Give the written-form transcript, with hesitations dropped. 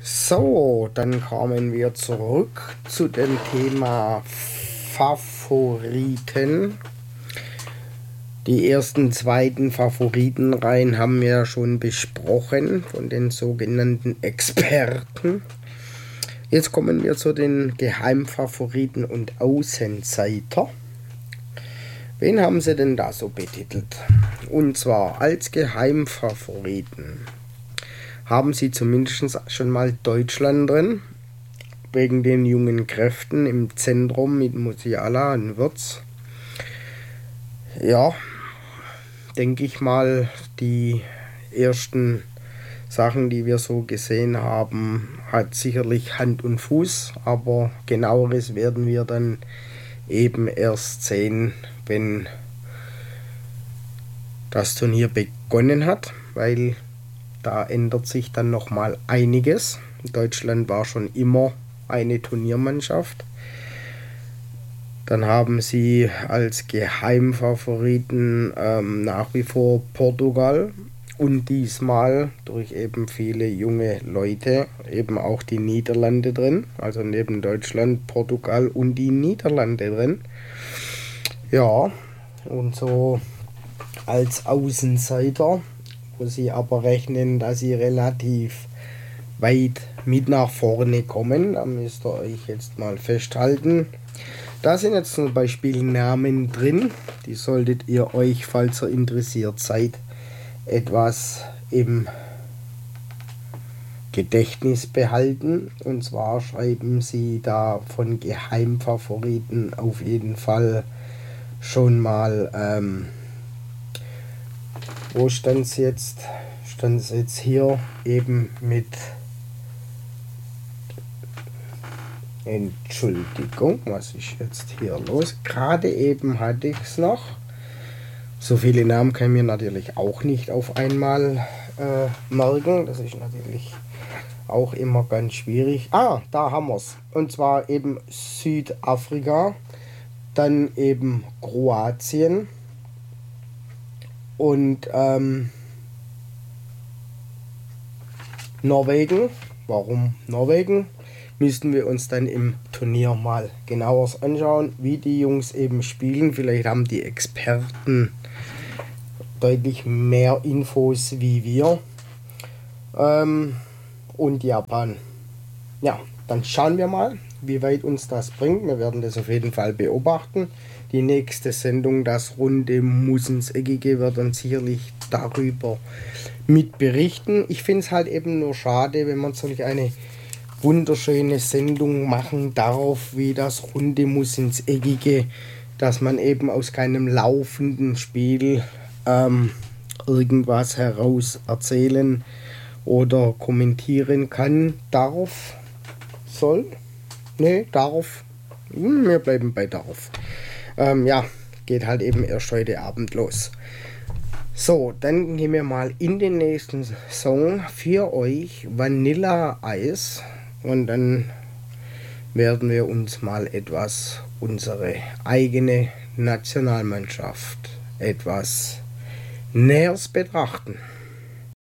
So, dann kommen wir zurück zu dem Thema Favoriten. Die ersten, zweiten Favoritenreihen haben wir ja schon besprochen von den sogenannten Experten. Jetzt kommen wir zu den Geheimfavoriten und Außenseiter. Wen haben sie denn da so betitelt? Und zwar als Geheimfavoriten haben sie zumindest schon mal Deutschland drin, wegen den jungen Kräften im Zentrum mit Musiala und Wirtz. Ja, denke ich mal, die ersten Sachen, die wir so gesehen haben, hat sicherlich Hand und Fuß, aber genaueres werden wir dann eben erst sehen, wenn das Turnier begonnen hat, weil da ändert sich dann nochmal einiges. Deutschland war schon immer eine Turniermannschaft. Dann haben sie als Geheimfavoriten nach wie vor Portugal und diesmal durch eben viele junge Leute eben auch die Niederlande drin. Also neben Deutschland, Portugal und die Niederlande drin. Ja, und so als Außenseiter, wo sie aber rechnen, dass sie relativ weit mit nach vorne kommen. Da müsst ihr euch jetzt mal festhalten. Da sind jetzt zum Beispiel Namen drin, die solltet ihr euch, falls ihr interessiert seid, etwas im Gedächtnis behalten. Und zwar schreiben sie da von Geheimfavoriten auf jeden Fall schon mal, wo stand es jetzt? Stand es jetzt hier eben mit, Entschuldigung, was ist jetzt hier los? Gerade eben hatte ich es noch. So viele Namen kann ich mir natürlich auch nicht auf einmal merken. Das ist natürlich auch immer ganz schwierig. Ah, da haben wir es. Und zwar eben Südafrika, dann eben Kroatien und Norwegen. Warum Norwegen? Müssten wir uns dann im Turnier mal genauer anschauen, wie die Jungs eben spielen. Vielleicht haben die Experten deutlich mehr Infos wie wir. Und Japan. Ja, dann schauen wir mal, wie weit uns das bringt. Wir werden das auf jeden Fall beobachten. Die nächste Sendung, das Runde muss ins Eckige, wird dann sicherlich darüber mit berichten. Ich finde es halt eben nur schade, wenn man solch eine wunderschöne Sendung machen darf, wie das Runde muss ins Eckige, dass man eben aus keinem laufenden Spiel irgendwas heraus erzählen oder kommentieren kann, darf, soll, ne, darf, wir bleiben bei darf. Ja, geht halt eben erst heute Abend los. So, dann gehen wir mal in den nächsten Song für euch, Vanilla Ice. Und dann werden wir uns mal etwas unsere eigene Nationalmannschaft etwas näher betrachten.